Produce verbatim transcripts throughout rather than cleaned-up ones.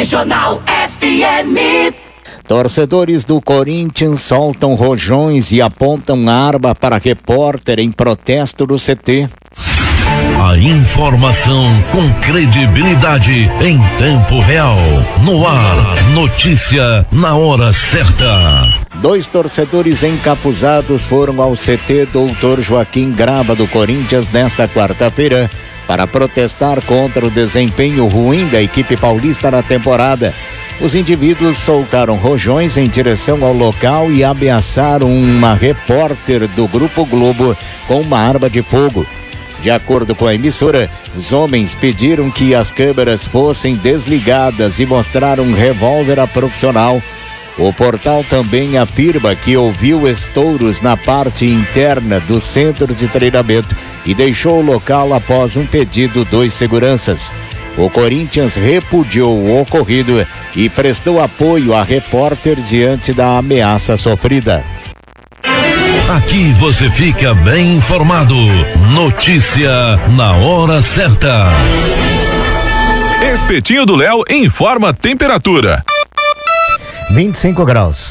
Regional F M. Torcedores do Corinthians soltam rojões e apontam arma para repórter em protesto do C T. A informação com credibilidade em tempo real. No ar, notícia na hora certa. Dois torcedores encapuzados foram ao C T doutor Joaquim Graba do Corinthians nesta quarta-feira para protestar contra o desempenho ruim da equipe paulista na temporada. Os indivíduos soltaram rojões em direção ao local e ameaçaram uma repórter do Grupo Globo com uma arma de fogo. De acordo com a emissora, os homens pediram que as câmeras fossem desligadas e mostraram um revólver a profissional. O portal também afirma que ouviu estouros na parte interna do centro de treinamento e deixou o local após um pedido dos seguranças. O Corinthians repudiou o ocorrido e prestou apoio à repórter diante da ameaça sofrida. Aqui você fica bem informado. Notícia na hora certa. Espetinho do Léo informa a temperatura. vinte e cinco graus.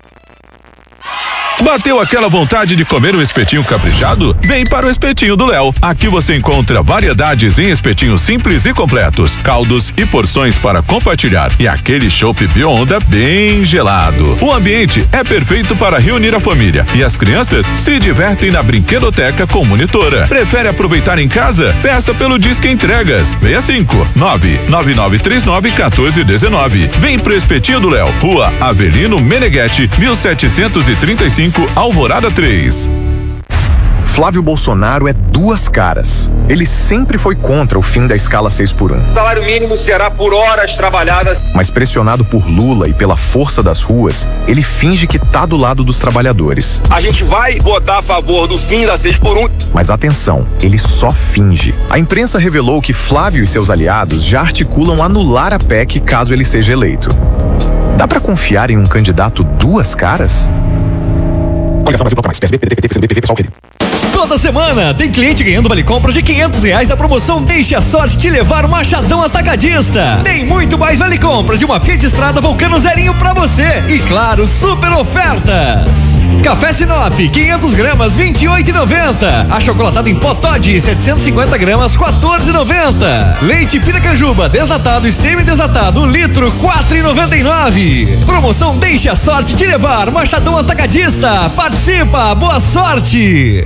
Bateu aquela vontade de comer um espetinho caprichado? Vem para o Espetinho do Léo. Aqui você encontra variedades em espetinhos simples e completos, caldos e porções para compartilhar e aquele chopp Bionda bem gelado. O ambiente é perfeito para reunir a família e as crianças se divertem na brinquedoteca com monitora. Prefere aproveitar em casa? Peça pelo Disque Entregas sessenta e cinco, nove nove nove três nove um quatro um nove. Vem pro Espetinho do Léo, Rua Avelino Meneghetti, mil setecentos e trinta e cinco, Alvorada três. Flávio Bolsonaro é duas caras. Ele sempre foi contra o fim da escala seis por um. O salário mínimo será por horas trabalhadas. Mas pressionado por Lula e pela força das ruas, ele finge que tá do lado dos trabalhadores. A gente vai votar a favor do fim da seis por um. Mas atenção, ele só finge. A imprensa revelou que Flávio e seus aliados já articulam anular a P E C caso ele seja eleito. Dá pra confiar em um candidato duas caras? Coligação Brasil Proclamais, P S B, P D T, P T, P C B, P T, pessoal, P D. Toda semana tem cliente ganhando vale compra de quinhentos reais da promoção Deixe a Sorte te levar Machadão Atacadista. Tem muito mais vale compras de uma Fiat Estrada Vulcano zerinho pra você. E claro, super ofertas. Café Sinop, quinhentos gramas, vinte e oito reais e noventa centavos. Achocolatado em pó Toddy, setecentos e cinquenta gramas, quatorze reais e noventa centavos. Leite Piracanjuba, desnatado e semi-desnatado, um litro, quatro reais e noventa e nove centavos. Promoção Deixe a Sorte te levar Machadão Atacadista. Participa, boa sorte!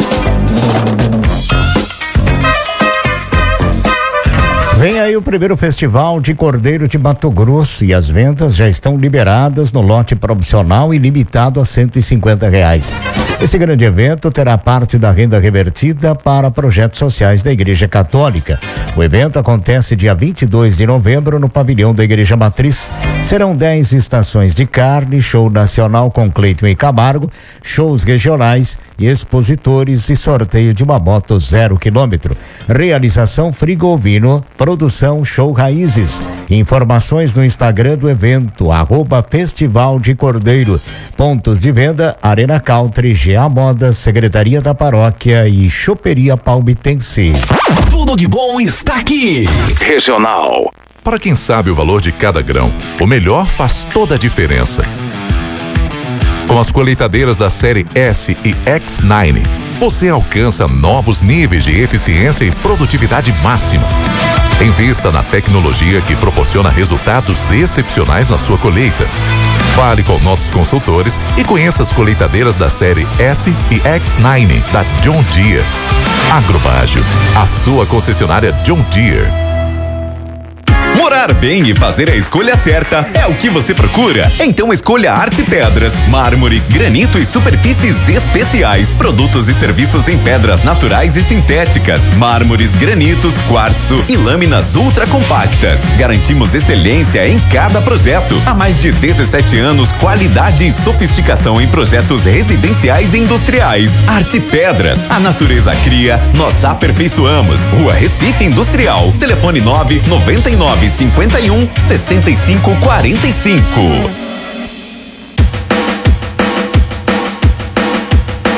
Vem aí o primeiro festival de Cordeiro de Mato Grosso e as vendas já estão liberadas no lote promocional e limitado a cento e cinquenta reais. Esse grande evento terá parte da renda revertida para projetos sociais da Igreja Católica. O evento acontece dia vinte e dois de novembro no pavilhão da Igreja Matriz. Serão dez estações de carne, show nacional com Cleiton e Camargo, shows regionais e expositores e sorteio de uma moto zero quilômetro. Realização Frigovino, produção Show Raízes. Informações no Instagram do evento, arroba Festival de Cordeiro. Pontos de venda, Arena Country, G A Modas, Secretaria da Paróquia e Choperia Palmitense. Tudo de bom está aqui. Regional. Para quem sabe o valor de cada grão, o melhor faz toda a diferença. Com as colheitadeiras da série S e X nove, você alcança novos níveis de eficiência e produtividade máxima. Invista na tecnologia que proporciona resultados excepcionais na sua colheita. Fale com nossos consultores e conheça as colheitadeiras da série S e X nove da John Deere. Agrobágio, a sua concessionária John Deere. Morar bem e fazer a escolha certa é o que você procura? Então escolha Arte Pedras, mármore, granito e superfícies especiais. Produtos e serviços em pedras naturais e sintéticas, mármores, granitos, quartzo e lâminas ultra compactas. Garantimos excelência em cada projeto. Há mais de dezessete anos, qualidade e sofisticação em projetos residenciais e industriais. Arte Pedras, a natureza cria, nós aperfeiçoamos. Rua Recife Industrial. Telefone nove noventa e nove cinquenta e um sessenta e cinco quarenta e cinco.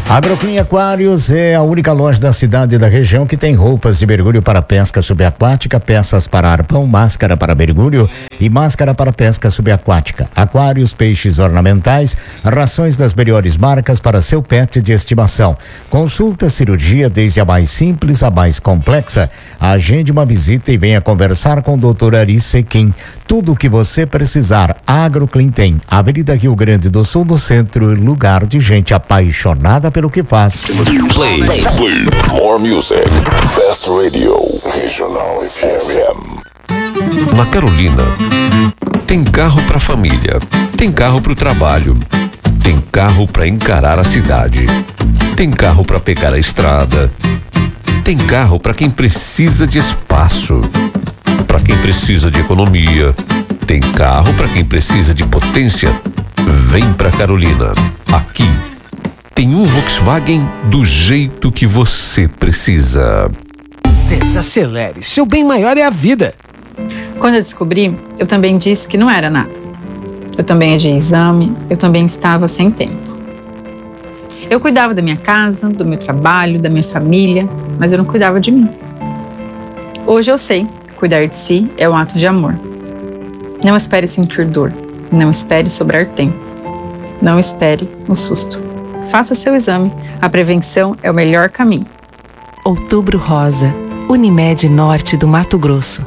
Agroclean Aquários é a única loja da cidade e da região que tem roupas de mergulho para pesca subaquática, peças para arpão, máscara para mergulho e máscara para pesca subaquática. Aquários, peixes ornamentais, rações das melhores marcas para seu pet de estimação. Consulta cirurgia desde a mais simples à mais complexa. Agende uma visita e venha conversar com o doutor Ari Sequim. Tudo o que você precisar, Agroclean tem. Avenida Rio Grande do Sul, no centro, lugar de gente apaixonada pelo que faz. Play. Play. More music. Best radio. Regional F M. Na Carolina, tem carro pra família, tem carro pro trabalho, tem carro pra encarar a cidade, tem carro pra pegar a estrada, tem carro pra quem precisa de espaço, pra quem precisa de economia, tem carro pra quem precisa de potência. Vem pra Carolina. Aqui tem um Volkswagen do jeito que você precisa. Desacelere, seu bem maior é a vida. Quando eu descobri, eu também disse que não era nada. Eu também adiei exame, eu também estava sem tempo. Eu cuidava da minha casa, do meu trabalho, da minha família, mas eu não cuidava de mim. Hoje eu sei, cuidar de si é um ato de amor. Não espere sentir dor, não espere sobrar tempo, não espere um susto. Faça seu exame. A prevenção é o melhor caminho. Outubro Rosa. Unimed Norte do Mato Grosso.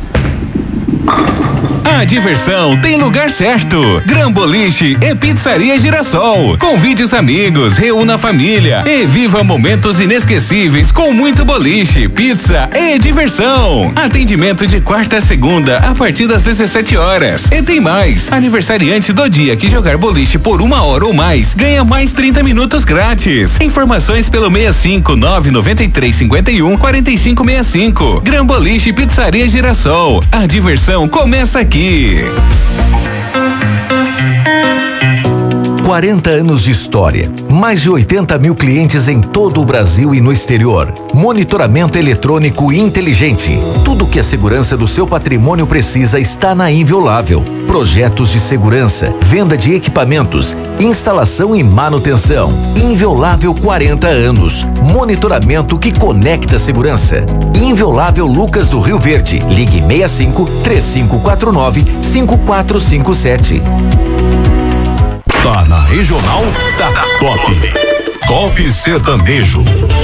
A diversão tem lugar certo. Gran Boliche e Pizzaria Girassol. Convide os amigos, reúna a família e viva momentos inesquecíveis com muito boliche, pizza e diversão. Atendimento de quarta a segunda a partir das dezessete horas. E tem mais. Aniversariante do dia que jogar boliche por uma hora ou mais ganha mais trinta minutos grátis. Informações pelo seis cinco nove nove três cinco um quatro cinco seis cinco. Gran Boliche e Pizzaria Girassol. A diversão começa aqui. quarenta anos de história, mais de oitenta mil clientes em todo o Brasil e no exterior. Monitoramento eletrônico inteligente. Tudo que a segurança do seu patrimônio precisa está na Inviolável. Projetos de segurança, venda de equipamentos, instalação e manutenção. Inviolável quarenta anos. Monitoramento que conecta a segurança. Inviolável Lucas do Rio Verde. Ligue seis cinco três cinco quatro nove cinco quatro cinco sete. Tá na Regional, tá top. Top Sertanejo.